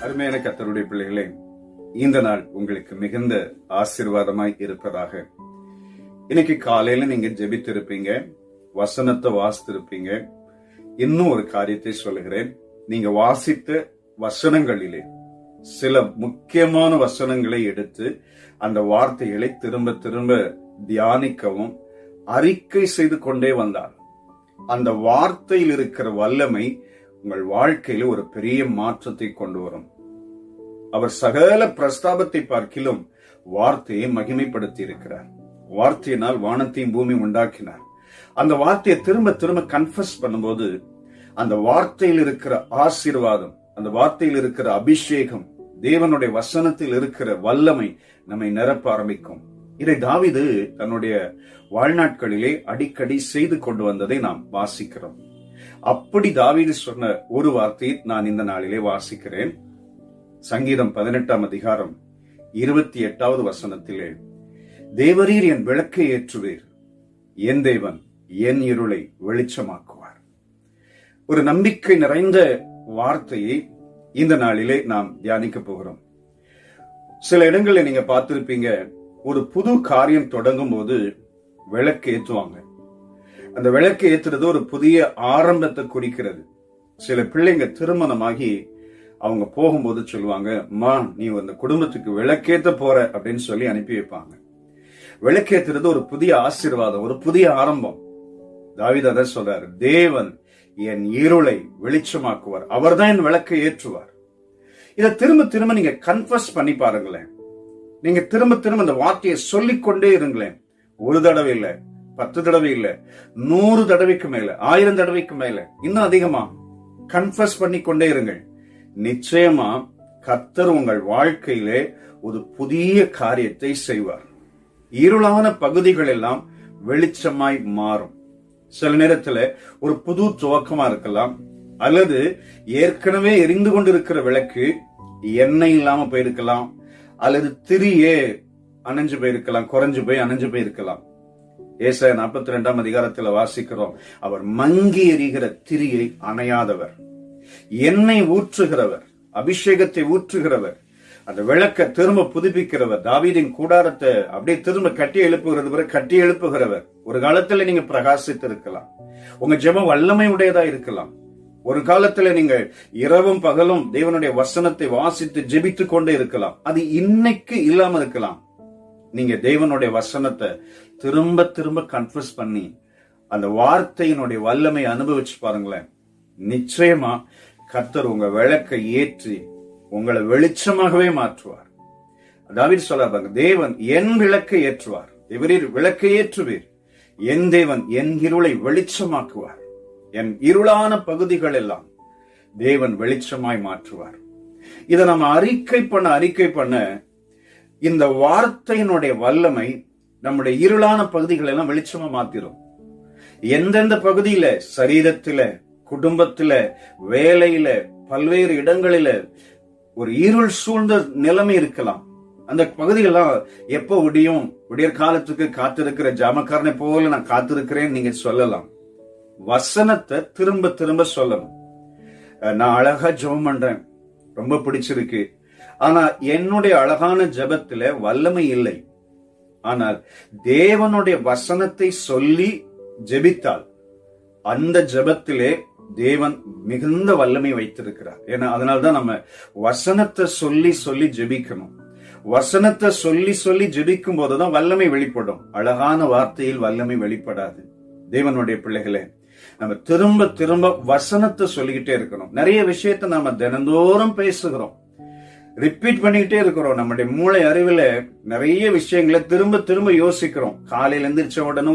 அருமையான கர்த்தருடைய பிள்ளைகளே, இந்த நாள் உங்களுக்கு மிகுந்த ஆசீர்வாதமாய் இருப்பதாக. இன்னைக்கு காலையில நீங்க ஜெபித்திருப்பீங்க, வசனத்தை வாசித்திருப்பீங்க. இன்னும் ஒரு காரியத்தை சொல்லுகிறேன். நீங்க வாசித்த வசனங்களிலே சில முக்கியமான வசனங்களை எடுத்து அந்த வார்த்தைகளை திரும்ப திரும்ப தியானிக்கவும் அறிக்கை செய்து கொண்டே வந்தார். அந்த வார்த்தையில் இருக்கிற வல்லமை உங்கள் வாழ்க்கையில ஒரு பெரிய மாற்றத்தை கொண்டு வரும். அவர் சகல பிரஸ்தாபத்தை பார்க்கிலும் வார்த்தையை மகிமைப்படுத்தி இருக்கிறார். வார்த்தையினால் வானத்தையும் பூமி உண்டாக்கினார். அந்த வார்த்தையை திரும்ப திரும்ப கன்ஃபஸ் பண்ணும்போது அந்த வார்த்தையில் இருக்கிற ஆசீர்வாதம், அந்த வார்த்தையில் இருக்கிற அபிஷேகம், தேவனுடைய வசனத்தில் இருக்கிற வல்லமை நம்மை நிரப்ப ஆரம்பிக்கும். இதை தாவீது தன்னுடைய வாழ்நாட்களிலே அடிக்கடி செய்து கொண்டு வந்ததை நாம் வாசிக்கிறோம். அப்படி தாவீது சொன்ன ஒரு வார்த்தையை நான் இந்த நாளிலே வாசிக்கிறேன். சங்கீதம் 18ஆம் அதிகாரம் 28வது வசனத்திலே, தேவரீர் என் விளக்கை ஏற்றுவீர், என் தேவன் என் இருளை வெளிச்சமாக்குவார். ஒரு நம்பிக்கை நிறைந்த வார்த்தையை இந்த நாளிலே நாம் தியானிக்க போகிறோம். சில இடங்களில் நீங்க பார்த்திருப்பீங்க, ஒரு புது காரியம் தொடங்கும் போது விளக்கு ஏற்றுவாங்க. அந்த விளக்கு ஏற்றுறது ஒரு புதிய ஆரம்பத்தை குறிக்கிறது. சில பிள்ளைங்க திருமணமாகி அவங்க போகும்போது சொல்லுவாங்க, அம்மா நீ அந்த குடும்பத்துக்கு விளக்கேத்த போற அப்படின்னு சொல்லி அனுப்பி வைப்பாங்க. விளக்கேற்றுறது ஒரு புதிய ஆசீர்வாதம், ஒரு புதிய ஆரம்பம். தாவீது அதை சொல்றாரு, தேவன் என் இருளை வெளிச்சமாக்குவார், அவர் தான் என் விளக்கை ஏற்றுவார். இதை திரும்ப திரும்ப நீங்க கன்ஃபஸ் பண்ணி பாருங்களேன். நீங்க திரும்ப திரும்ப அந்த வார்த்தையை சொல்லிக்கொண்டே இருங்களேன். ஒரு தடவை இல்ல, 10 தடவை இல்ல, 100 தடவைக்கு மேல, 1000 தடவைக்கு மேல, இன்னும் அதிகமா கன்ஃபஸ் பண்ணி கொண்டே இருங்கள். நிச்சயமா கர்த்தர் உங்கள் வாழ்க்கையிலே ஒரு புதிய காரியத்தை செய்வார். இருளான பகுதிகள் எல்லாம் வெளிச்சமாய் மாறும். சில நேரத்துல ஒரு புது துவக்கமா இருக்கலாம், அல்லது ஏற்கனவே எரிந்து கொண்டிருக்கிற விளக்கு எண்ணெய் இல்லாம போயிருக்கலாம், அல்லது திரியே அணைஞ்சு போயிருக்கலாம், குறைஞ்சு போய் அணைஞ்சு போயிருக்கலாம். ஏசாயா 42ஆம் அதிகாரத்துல வாசிக்கிறோம், அவர் மங்கி எரிகிற திரியை அணையாதவர், எண்ணெய் ஊற்றுகிறவர், அபிஷேகத்தை ஊற்றுகிறவர், அந்த விளக்க திரும்ப புதுப்பிக்கிறவர். தாவீதின் கூடாரத்தை அப்படியே திரும்ப கட்டி எழுப்புகிறவர். ஒரு காலத்துல நீங்க பிரகாசித்து இருக்கலாம், உங்க ஜெபம் வல்லமை உடையதா இருக்கலாம். ஒரு காலத்துல நீங்க இரவும் பகலும் தேவனுடைய வசனத்தை வாசித்து ஜெபித்து கொண்டே இருக்கலாம். அது இன்னைக்கு இல்லாம இருக்கலாம். நீங்க தேவனுடைய வசனத்தை திரும்ப திரும்ப கன்ஃபஸ் பண்ணி அந்த வார்த்தையினுடைய வல்லமை அனுபவிச்சு பாருங்களேன். நிச்சயமா கர்த்தர் உங்க விளக்கை ஏற்றி உங்களை வெளிச்சமாகவே மாற்றுவார். தாவீது சொல்றாங்க, தேவன் என் விளக்கை ஏற்றுவார், தேவரீர் விளக்கை ஏற்றுவீர், என் தேவன் என் இருளை வெளிச்சமாக்குவார். என் இருளான பகுதிகள் எல்லாம் தேவன் வெளிச்சமாய் மாற்றுவார். இதை நம்ம அறிக்கை பண்ண இந்த வார்த்தையினுடைய வல்லமை நம்முடைய இருளான பகுதிகள் எல்லாம் வெளிச்சமா மாத்திரும். எந்தெந்த பகுதியில, சரீரத்தில, குடும்பத்தில, வேலையில, பல்வேறு இடங்களில ஒரு இருள் சூழ்ந்த நிலைமை இருக்கலாம். அந்த பகுதிகளெல்லாம் எப்போ விடியற் காலத்துக்கு காத்திருக்கிற ஜாமக்காரனை போல நான் காத்திருக்கிறேன் நீங்க சொல்லலாம். வசனத்தை திரும்ப திரும்ப சொல்லணும். நான் அழகா ஜெபம் பண்றேன், ரொம்ப பிடிச்சிருக்கு, ஆனா என்னுடைய அழகான ஜெபத்துல வல்லமை இல்லை. ஆனால் தேவனுடைய வசனத்தை சொல்லி ஜெபித்தால் அந்த ஜெபத்திலே தேவன் மிகுந்த வல்லமை வைத்திருக்கிறார். ஏன்னா அதனால்தான் நம்ம வசனத்தை சொல்லி சொல்லி ஜெபிக்கணும். வசனத்தை சொல்லி சொல்லி ஜெபிக்கும் போதுதான் வல்லமை வெளிப்படும். அழகான வார்த்தையில் வல்லமை வெளிப்படாது. தேவனுடைய பிள்ளைகளே, நம்ம திரும்ப திரும்ப வசனத்தை சொல்லிக்கிட்டே இருக்கணும். நிறைய விஷயத்தை நாம தினந்தோறும் பேசுகிறோம், ரிப்பீட் பண்ணிக்கிட்டே இருக்கிறோம். நம்முடைய மூளை அறிவுல நிறைய விஷயங்களை திரும்ப திரும்ப யோசிக்கிறோம். காலையில எந்திரிச்ச உடனே